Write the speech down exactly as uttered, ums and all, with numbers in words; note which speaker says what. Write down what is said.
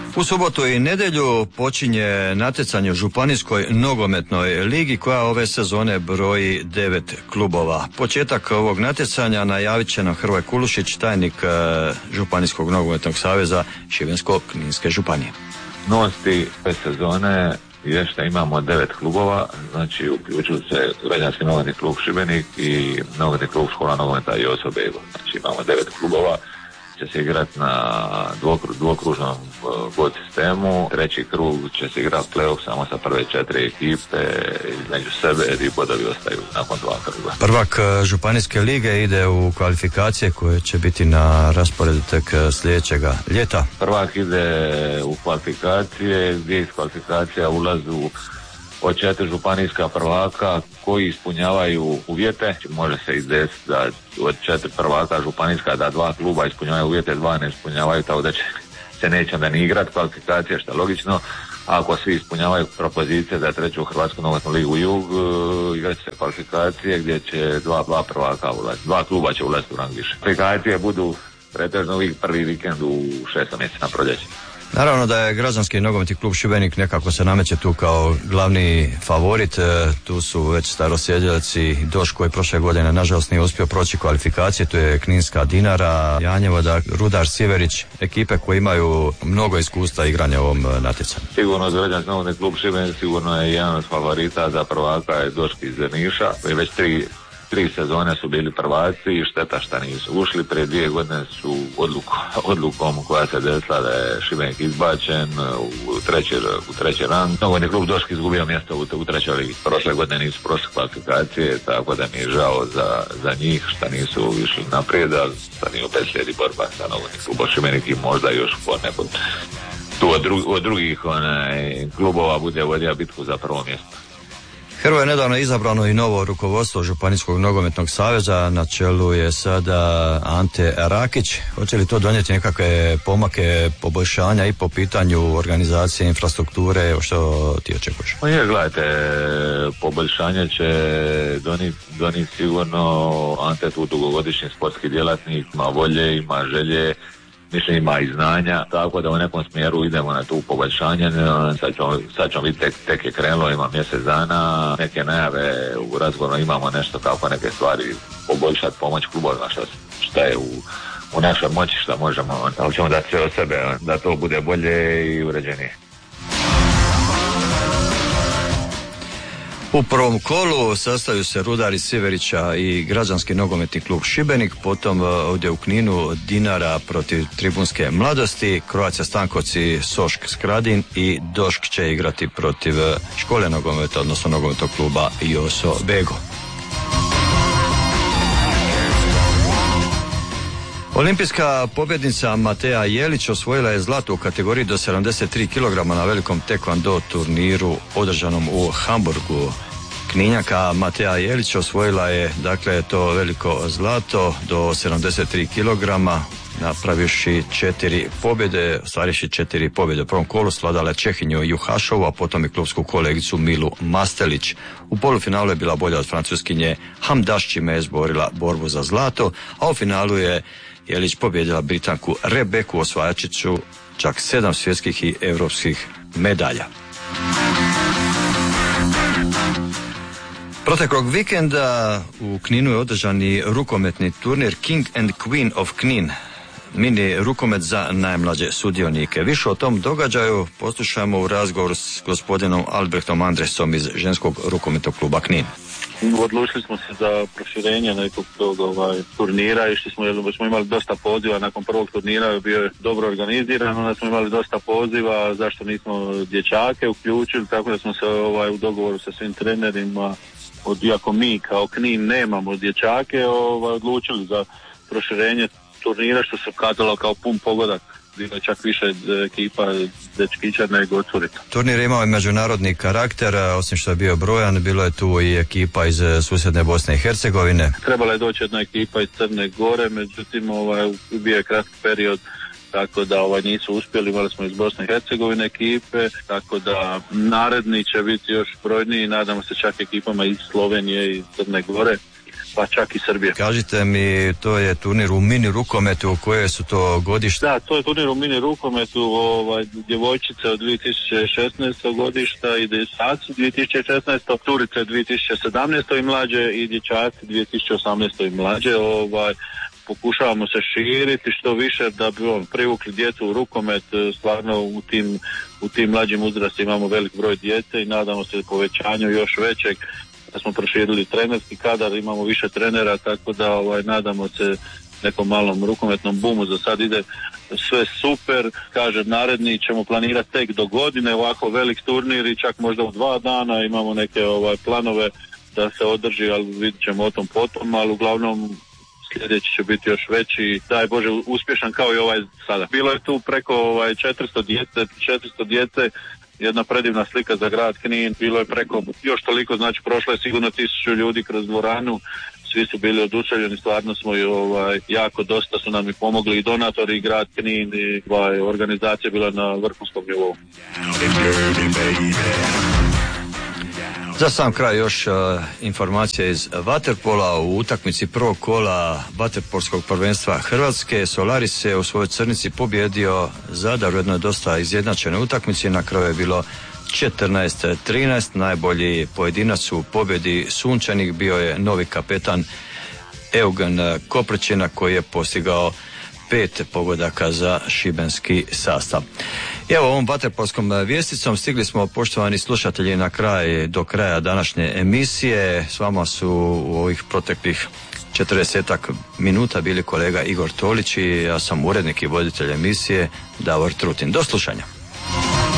Speaker 1: U subotu i nedjelju počinje natjecanje u Županijskoj nogometnoj ligi koja ove sezone broji devet klubova. Početak ovog natjecanja najavit će nam Hrvoje Kulušić, tajnik Županijskog nogometnog saveza Šibensko-kninske županije.
Speaker 2: Novosti ove sezone je što imamo devet klubova, znači uključuju se građanski nogometni klub Šibenik i nogometni klub Škola nogometa Joso Bego. Znači imamo devet klubova, će se igrati na dvokru, dvokružnom god sistemu. Treći krug će se igrati play-off samo sa prve četiri ekipe između sebe i bodovi ostaju nakon dva kruga.
Speaker 1: Prvak Županijske lige ide u kvalifikacije koje će biti na rasporedu tek sljedećega ljeta.
Speaker 2: Prvak ide u kvalifikacije gdje iz kvalifikacija ulazu od četiri županijska prvaka koji ispunjavaju uvjete. Može se i desiti da od četiri prvaka županijska da dva kluba ispunjavaju uvjete, dva ne ispunjavaju, tako da će se neće da ni igrati kvalifikacije, što je logično. Ako svi ispunjavaju propozicije da treću Hrvatsku nogometnu ligu Jug, igrat će se kvalifikacije gdje će dva, dva prvaka ulaziti, dva kluba će ulaziti u rang više. Kvalifikacije budu pretežno uvijek prvi vikend u šestom mjesecu na proljeće.
Speaker 1: Naravno da je građanski nogometni klub Šibenik nekako se nameće tu kao glavni favorit. Tu su već starosjedjelci Doš koji prošle godine nažalost nije uspio proći kvalifikacije, tu je Kninska Dinara, Janjevoda, Rudar, Siverić, ekipe koje imaju mnogo iskustva igranja u ovom natjecanju.
Speaker 2: Sigurno za građanski nogometni klub Šibenik sigurno je jedan od favorita za prvaka je Doški iz Drniša, koji već tri Tri sezone su bili prvaci i šteta šta nisu ušli. Prije dvije godine su odluku, odlukom koja se desila da je Šibenik izbačen u treći, u treći rang. Nogometni klub Doški izgubio mjesto u, u trećoj ligi. Prošle godine nisu prošle kvalifikacije, tako da mi je žao za, za njih šta nisu išli naprijed, ali sad nije opet slijedi borba sa nogometnim klubom Šibenik i možda još po nekom tu od, dru, od drugih onaj, klubova bude vodio bitku za prvo mjesto.
Speaker 1: Hrvoje je nedavno izabrano i novo rukovodstvo Županijskog nogometnog saveza, na čelu je sada Ante Rakić. Hoće li to donijeti nekakve pomake, poboljšanja i po pitanju organizacije, infrastrukture, što ti očekuješ?
Speaker 2: Pa je, gledajte, poboljšanje će donijeti donit sigurno. Ante tu dugogodišnji sportski djelatnik, ima volje, ima želje, mislim ima i znanja, tako da u nekom smjeru idemo na tu poboljšanje. Sad ćemo, sad ćemo vidjeti, tek, tek je krenulo, ima mjesec dana, neke najave u razgovoru, imamo nešto kako neke stvari poboljšati, pomoć klubovima, šta, šta je u, u našoj moći, šta možemo, ali ćemo dati sve od sebe da to bude bolje i uređenije.
Speaker 1: U prvom kolu sastaju se Rudar iz Siverića i građanski nogometni klub Šibenik, potom ovdje u Kninu Dinara protiv Tribunske mladosti, Croatia Stankovci, Sošk Skradin i Došk će igrati protiv Škole nogometa, odnosno nogometnog kluba Joso Bego. Olimpijska pobjednica Mateja Jelić osvojila je zlato u kategoriji do sedamdeset tri kilograma na velikom tekvando turniru održanom u Hamburgu. Kninjaka Mateja Jelić osvojila je dakle to veliko zlato do sedamdeset tri kilograma, napravivši četiri pobjede, ostvariši četiri pobjede u prvom kolu, svladala Čehinju Juhašovu, a potom i klubsku kolegicu Milu Mastelić. U polufinalu je bila bolja od Francuskinje Hamdaš, čime je izborila borbu za zlato, a u finalu je Jelić pobjedila Britanku Rebeku, osvajačiću čak sedam svjetskih i europskih medalja. Proteklog vikenda u Kninu je održani rukometni turnir King and Queen of Knin, mini rukomet za najmlađe sudionike. Više o tom događaju poslušajmo u razgovoru s gospodinom Albrechtom Andresom iz ženskog rukometnog kluba Knin.
Speaker 3: Odlučili smo se za proširenje nekog tog ovaj, turnira i što smo, jer smo imali dosta poziva nakon prvog turnira, bio je dobro organiziran, onda smo imali dosta poziva, zašto nismo dječake uključili, tako da smo se ovaj, u dogovoru sa svim trenerima, od, iako mi kao Knin nemamo dječake, ovaj, odlučili za proširenje turnira, što se ukazalo kao pun pogodak. Bilo je čak više ekipa dečkića nego curita.
Speaker 1: Turnir je imao i međunarodni karakter, osim što je bio brojan, bilo je tu i ekipa iz susjedne Bosne i Hercegovine.
Speaker 3: Trebala je doći jedna ekipa iz Crne Gore, međutim ovaj, bio je kratki period, tako da ovaj, nisu uspjeli, imali smo iz Bosne i Hercegovine ekipe, tako da naredni će biti još brojniji, nadamo se čak ekipama iz Slovenije i Crne Gore. pa čak i Srbije.
Speaker 1: Kažite mi, to je turnir u mini rukometu, koje su to godište?
Speaker 3: Da, to je turnir u mini rukometu, ovaj, djevojčice od dvije tisuće šesnaestog godišta i dječaci dvije tisuće šesnaeste, curice dvije tisuće sedamnaeste i mlađe i dječaci dvije tisuće osamnaeste i mlađe. Ovaj, pokušavamo se širiti što više da bi on privukli djecu u rukomet. Stvarno u tim, u tim mlađim uzrastima imamo velik broj djece i nadamo se povećanju još većeg, da smo proširili trenerski kadar, imamo više trenera, tako da ovaj, nadamo se nekom malom rukometnom bumu. Za sad ide sve super, kažem, naredni ćemo planirati tek do godine, ovako velik turnir i čak možda u dva dana imamo neke ovaj, planove da se održi, ali vidit ćemo o tom potom, ali uglavnom sljedeći će biti još veći, daj Bože uspješan kao i ovaj sada. Bilo je tu preko ovaj, četiristo djece, četiristo djece, jedna predivna slika za grad Knin, bilo je preko još toliko, znači prošlo je sigurno tisuću ljudi kroz dvoranu, svi su bili oduševljeni, stvarno smo i ovaj, jako dosta su nam i pomogli i donatori i grad Knin i ovaj, organizacija je bila na vrhunskom nivou.
Speaker 1: Za sam kraj još uh, informacija iz vaterpola. U utakmici prvog kola vaterpolskog prvenstva Hrvatske Solaris je u svojoj Crnici pobjedio Zadar u jednoj dosta izjednačenoj utakmici. Na kraju je bilo četrnaest trinaest. Najbolji pojedinac u pobjedi sunčanih bio je novi kapetan Eugen Koprčina koji je postigao pet pogodaka za šibenski sastav. Evo, ovom vaterpolskom vijesticom stigli smo, poštovani slušatelji, na kraj, do kraja današnje emisije. S vama su u ovih proteklih četrdesetak minuta bili kolega Igor Tolić i ja sam urednik i voditelj emisije Davor Trutin. Do slušanja.